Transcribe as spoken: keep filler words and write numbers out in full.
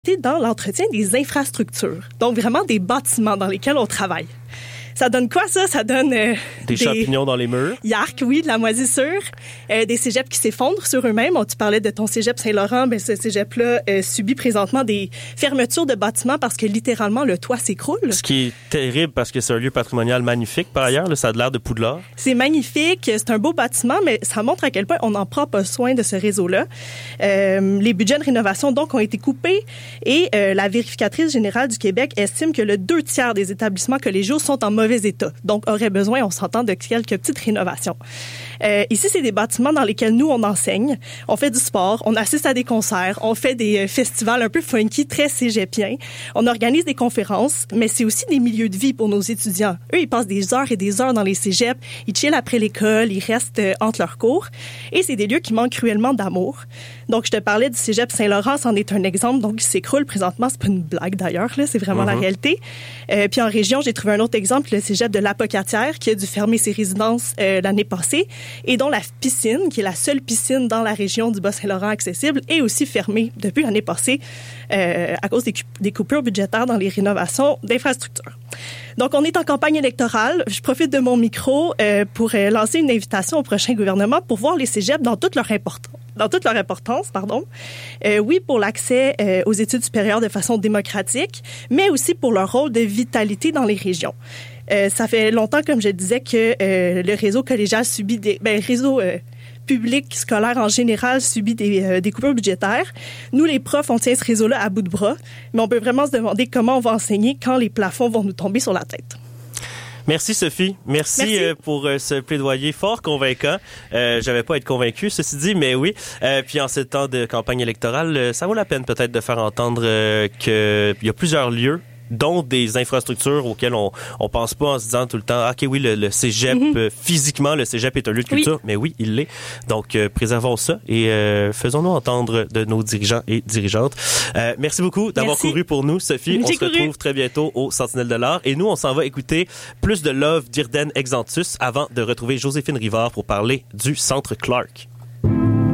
dans l'entretien des infrastructures, donc vraiment des bâtiments dans lesquels on travaille. Ça donne quoi, ça? Ça donne euh, des, des champignons dans les murs. Yark, oui, de la moisissure. Euh, des cégeps qui s'effondrent sur eux-mêmes. On, tu parlais de ton cégep Saint-Laurent. Ben, ce cégep-là euh, subit présentement des fermetures de bâtiments parce que littéralement, le toit s'écroule. Ce qui est terrible parce que c'est un lieu patrimonial magnifique, par ailleurs. Là, ça a l'air de Poudlard. C'est magnifique. C'est un beau bâtiment, mais ça montre à quel point on n'en prend pas soin de ce réseau-là. Euh, les budgets de rénovation, donc, ont été coupés et euh, la vérificatrice générale du Québec estime que le deux tiers des établissements collégiaux sont en mauvais état. Donc, aurait besoin, on s'entend, de quelques petites rénovations. Euh, ici, c'est des bâtiments dans lesquels nous, on enseigne, on fait du sport, on assiste à des concerts, on fait des euh, festivals un peu funky, très cégepiens. On organise des conférences, mais c'est aussi des milieux de vie pour nos étudiants. Eux, ils passent des heures et des heures dans les cégeps, ils chillent après l'école, ils restent euh, entre leurs cours. Et c'est des lieux qui manquent cruellement d'amour. Donc, je te parlais du cégep Saint-Laurent, c'en est un exemple. Donc, il s'écroule présentement. C'est pas une blague, d'ailleurs, là, c'est vraiment mm-hmm. la réalité. Euh, puis en région, j'ai trouvé un autre exemple, le cégep de l'Apocatière, qui a dû fermer ses résidences euh, l'année passée et dont la piscine, qui est la seule piscine dans la région du Bas-Saint-Laurent accessible, est aussi fermée depuis l'année passée euh, à cause des, cu- des coupures budgétaires dans les rénovations d'infrastructures. Donc, on est en campagne électorale. Je profite de mon micro euh, pour euh, lancer une invitation au prochain gouvernement pour voir les cégeps dans toute leur importance. Dans toute leur importance, pardon. Euh, oui, pour l'accès euh, aux études supérieures de façon démocratique, mais aussi pour leur rôle de vitalité dans les régions. Euh, ça fait longtemps, comme je disais, que euh, le réseau collégial subit des... Ben, le réseau euh, public, scolaire en général, subit des, euh, des coupures budgétaires. Nous, les profs, on tient ce réseau-là à bout de bras, mais on peut vraiment se demander comment on va enseigner quand les plafonds vont nous tomber sur la tête. Merci Sophie. Merci, Merci. Euh, pour euh, ce plaidoyer fort convaincant. Euh, j'avais pas à être convaincu, ceci dit, mais oui. Euh, puis en ce temps de campagne électorale, euh, ça vaut la peine peut-être de faire entendre euh, qu'il y a plusieurs lieux, dont des infrastructures auxquelles on on pense pas en se disant tout le temps, ah, ok, oui, le, le cégep, mm-hmm. euh, physiquement, le cégep est un lieu de culture, oui. mais oui, il l'est. Donc, euh, préservons ça et euh, faisons-nous entendre de nos dirigeants et dirigeantes. Euh, merci beaucoup d'avoir merci. couru pour nous, Sophie. J'ai on se couru. retrouve très bientôt au Sentinelle de l'Art. Et nous, on s'en va écouter plus de Love d'Irden Exantus avant de retrouver Joséphine Rivard pour parler du Centre Clark.